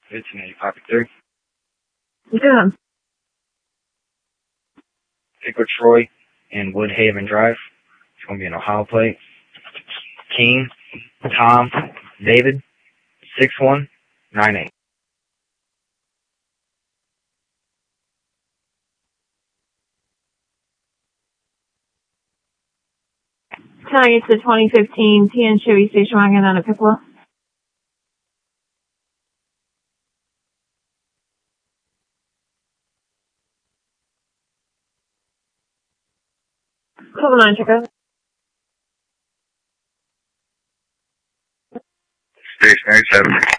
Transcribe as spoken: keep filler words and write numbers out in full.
fifteen eighty copy three. Yeah. Pickle Troy and Woodhaven Drive. It's going to be an Ohio plate. King, Tom, David, six one nine eight. Can I get the twenty fifteen T N Chevy station wagon on a Piccolo? Couple nine, check out. Station eighty-seven.